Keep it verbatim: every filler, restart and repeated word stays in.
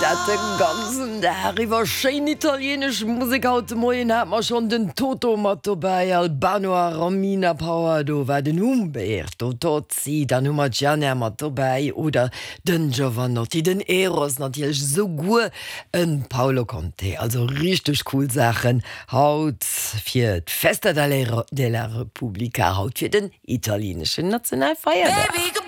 dat den ganzen Deriwer schein italienisch Musik haut Moien hat man schon den Toto mat bei Albano Romina Power do war den Umbeert o tot si dann hummer Gianni mat vorbei oder den Giovannotti den Eros natürlich so gut en Paolo Conte also richtig cool Sachen haut fir d Festa della Repubblica haut fir den italienischen Nationalfeier.